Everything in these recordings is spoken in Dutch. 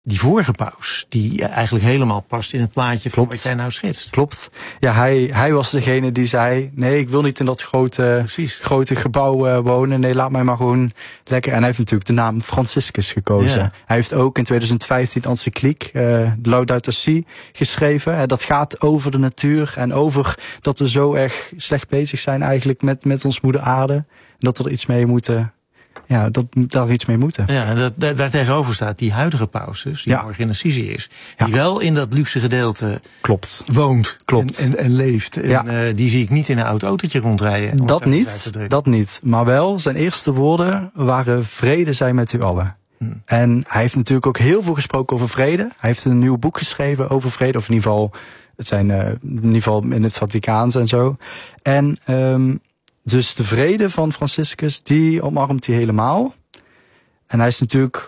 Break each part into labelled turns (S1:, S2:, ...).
S1: die vorige paus, die eigenlijk helemaal past in het plaatje van wat jij nou schetst.
S2: Klopt. Ja, hij was degene die zei, nee, ik wil niet in dat grote gebouw wonen. Nee, laat mij maar gewoon lekker. En hij heeft natuurlijk de naam Franciscus gekozen. Ja. Hij heeft ook in 2015 encycliek, Laudato Si, geschreven. Dat gaat over de natuur en over dat we zo erg slecht bezig zijn eigenlijk met ons moeder aarde. En dat we er iets mee moeten... Ja, dat daar iets mee moeten.
S1: Ja, en daar tegenover staat die huidige paus, dus, die morgen in Assisi is. Die wel in dat luxe gedeelte woont. En leeft. En die zie ik niet in een oud autootje rondrijden.
S2: Dat niet. Maar wel, zijn eerste woorden waren: vrede zij met u allen. En hij heeft natuurlijk ook heel veel gesproken over vrede. Hij heeft een nieuw boek geschreven over vrede. Of in ieder geval, het zijn in ieder geval in het Vaticaans en zo. En dus de vrede van Franciscus, die omarmt hij helemaal. En hij is natuurlijk,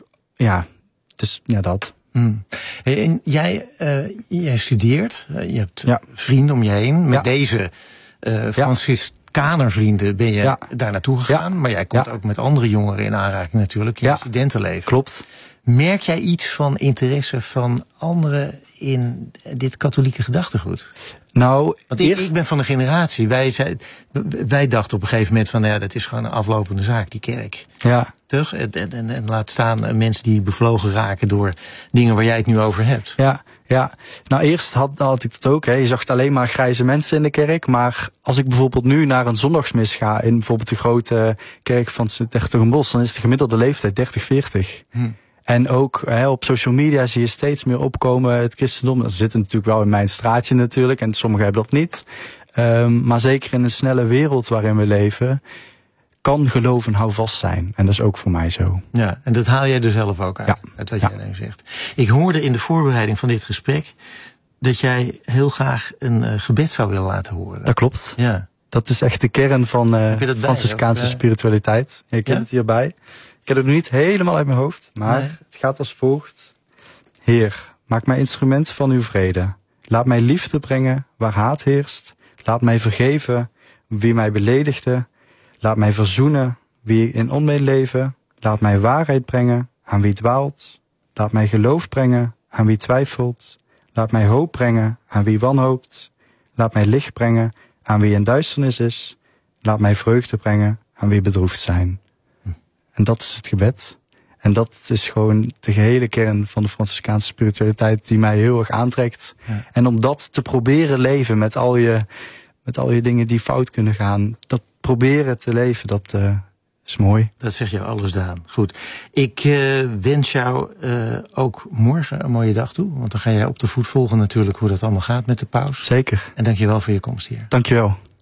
S2: dat.
S1: En jij studeert, je hebt vrienden om je heen. Met deze Franciscaner-vrienden ben je daar naartoe gegaan. Maar jij komt ook met andere jongeren in aanraking natuurlijk in je studentenleven.
S2: Klopt.
S1: Merk jij iets van interesse van anderen in dit katholieke gedachtegoed?
S2: Nou,
S1: want ik ben van de generatie. Wij dachten op een gegeven moment van, dat is gewoon een aflopende zaak, die kerk.
S2: Ja.
S1: Toch? En laat staan mensen die bevlogen raken door dingen waar jij het nu over hebt.
S2: Ja. Nou, eerst had ik het ook. Je zag alleen maar grijze mensen in de kerk. Maar als ik bijvoorbeeld nu naar een zondagsmis ga in bijvoorbeeld de grote kerk van Sint-Hertogenbosch, dan is de gemiddelde leeftijd 30, 40. En ook op social media zie je steeds meer opkomen het christendom. Dat zit natuurlijk wel in mijn straatje natuurlijk. En sommigen hebben dat niet. Maar zeker in een snelle wereld waarin we leven, kan geloof en houvast zijn. En dat is ook voor mij zo.
S1: Ja, en dat haal jij er zelf ook uit wat jij nu zegt. Ik hoorde in de voorbereiding van dit gesprek dat jij heel graag een gebed zou willen laten horen.
S2: Dat klopt.
S1: Ja.
S2: Dat is echt de kern van Franciscaanse spiritualiteit. Ik heb het hierbij. Ik heb het nu niet helemaal uit mijn hoofd, maar het gaat als volgt. Heer, maak mij instrument van uw vrede. Laat mij liefde brengen waar haat heerst. Laat mij vergeven wie mij beledigde. Laat mij verzoenen wie in onmee leven. Laat mij waarheid brengen aan wie dwaalt. Laat mij geloof brengen aan wie twijfelt. Laat mij hoop brengen aan wie wanhoopt. Laat mij licht brengen aan wie in duisternis is. Laat mij vreugde brengen aan wie bedroefd zijn. En dat is het gebed. En dat is gewoon de gehele kern van de Franciscaanse spiritualiteit die mij heel erg aantrekt. Ja. En om dat te proberen leven met al je dingen die fout kunnen gaan. Dat proberen te leven, dat is mooi.
S1: Dat zeg je alles, Daan. Goed. Ik wens jou ook morgen een mooie dag toe. Want dan ga jij op de voet volgen natuurlijk hoe dat allemaal gaat met de paus.
S2: Zeker.
S1: En dank je wel voor je komst hier.
S2: Dank je wel.